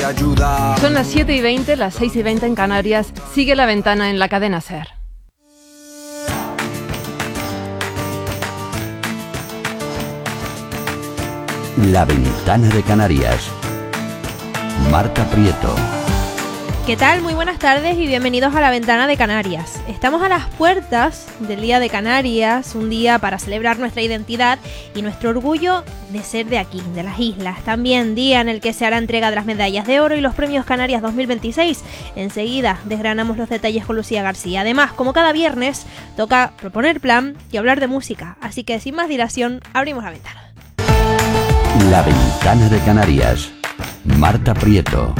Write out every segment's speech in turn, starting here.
te ayuda. Son las 7:20, las 6:20 en Canarias. Sigue La Ventana en la cadena SER. La Ventana de Canarias. Marta Prieto. ¿Qué tal? Muy buenas tardes y bienvenidos a La Ventana de Canarias. Estamos a las puertas del Día de Canarias, un día para celebrar nuestra identidad y nuestro orgullo de ser de aquí, de las islas. También día en el que se hará entrega de las medallas de oro y los premios Canarias 2026. Enseguida desgranamos los detalles con Lucía García. Además, como cada viernes, toca proponer plan y hablar de música. Así que sin más dilación, abrimos la ventana. La Ventana de Canarias. Marta Prieto.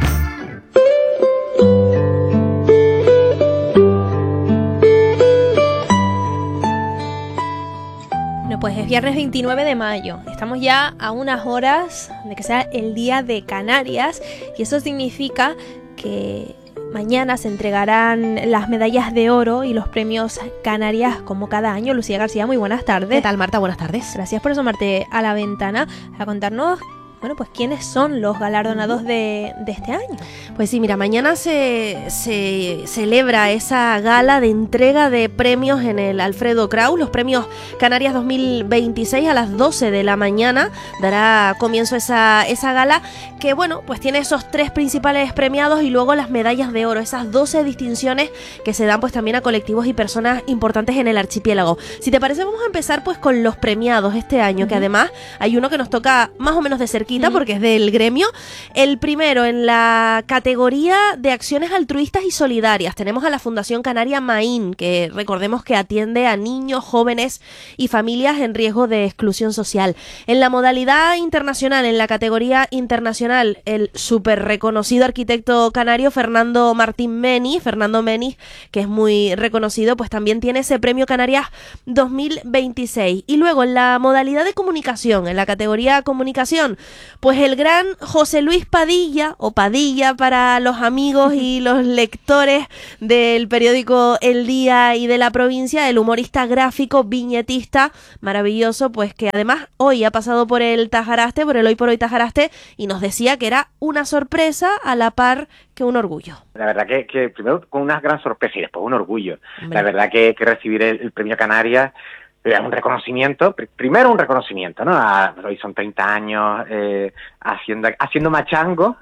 Pues es viernes 29 de mayo, estamos ya a unas horas de que sea el Día de Canarias y eso significa que mañana se entregarán las medallas de oro y los premios Canarias como cada año. Lucía García, muy buenas tardes. ¿Qué tal, Marta? Buenas tardes. Gracias por asomarte a la ventana a contarnos, bueno, pues quiénes son los galardonados de este año. Pues sí, mira, mañana se celebra esa gala de entrega de premios en el Alfredo Kraus, los premios Canarias 2026 a las 12 de la mañana. Dará comienzo esa gala que, bueno, pues tiene esos 3 principales premiados y luego las medallas de oro, esas 12 distinciones que se dan pues también a colectivos y personas importantes en el archipiélago. Si te parece, vamos a empezar pues con los premiados este año, que además hay uno que nos toca más o menos de cerquita porque es del gremio. El primero en la categoría de acciones altruistas y solidarias tenemos a la Fundación Canaria Maín, que recordemos que atiende a niños, jóvenes y familias en riesgo de exclusión social. En la modalidad internacional, en la categoría internacional, el súper reconocido arquitecto canario Fernando Menis, que es muy reconocido, pues también tiene ese premio Canarias 2026. Y luego en la modalidad de comunicación, en la categoría comunicación, pues el gran José Luis Padilla, o Padilla para los amigos y los lectores del periódico El Día y de la provincia, el humorista gráfico, viñetista, maravilloso, pues que además hoy ha pasado por el Tajaraste, por el Hoy por Hoy Tajaraste, y nos decía que era una sorpresa a la par que un orgullo. La verdad que primero con una gran sorpresa y después un orgullo. Hombre. La verdad que recibir el premio Canarias es un reconocimiento, primero un reconocimiento, ¿no? Hoy son 30 años haciendo machango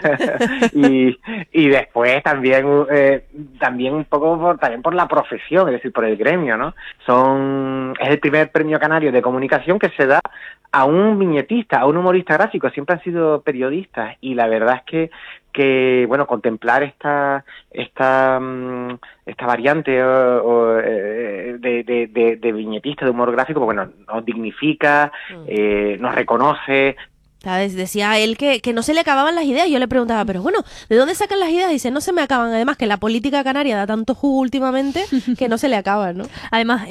y después también un poco también por la profesión, es decir, por el gremio, ¿no? Es el primer premio canario de comunicación que se da a un viñetista, a un humorista gráfico. Siempre han sido periodistas y la verdad es que bueno, contemplar esta variante de viñetista, de humor gráfico, pues bueno, nos dignifica, nos reconoce. ¿Sabes? Decía él que no se le acababan las ideas. Yo le preguntaba, pero bueno, ¿de dónde sacan las ideas? Dice, no se me acaban. Además que la política canaria da tanto jugo últimamente que no se le acaban, ¿no? Además,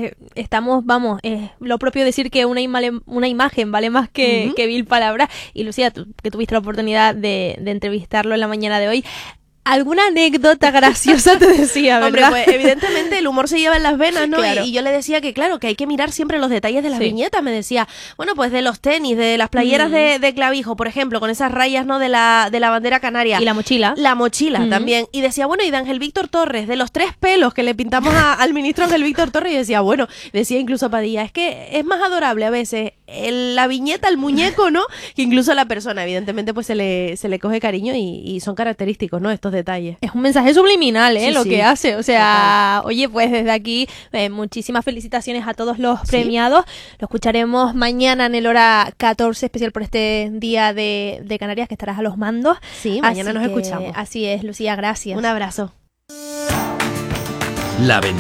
lo propio decir que una imagen vale más que 1000 palabras. Y Lucía, tú que tuviste la oportunidad de entrevistarlo en la mañana de hoy, ¿alguna anécdota graciosa te decía, verdad? Hombre, pues evidentemente el humor se lleva en las venas, ¿no? Claro. Y yo le decía que claro, que hay que mirar siempre los detalles de las viñetas. Me decía, bueno, pues de los tenis, de las playeras de clavijo, por ejemplo, con esas rayas, ¿no? De la bandera canaria. Y la mochila. La mochila también. Y decía, bueno, y de Ángel Víctor Torres, de los 3 pelos que le pintamos al ministro Ángel Víctor Torres. Y decía, bueno, decía incluso Padilla, es que es más adorable a veces la viñeta, el muñeco, ¿no? Que incluso la persona. Evidentemente, pues se le coge cariño y son característicos, ¿no? Estos detalles. Es un mensaje subliminal, sí, lo sí, que hace. O sea, total. Oye, pues desde aquí, muchísimas felicitaciones a todos los premiados. Lo escucharemos mañana en el hora 14, especial por este Día de Canarias, que estarás a los mandos. Sí, mañana nos escuchamos. Así es, Lucía, gracias. Un abrazo. La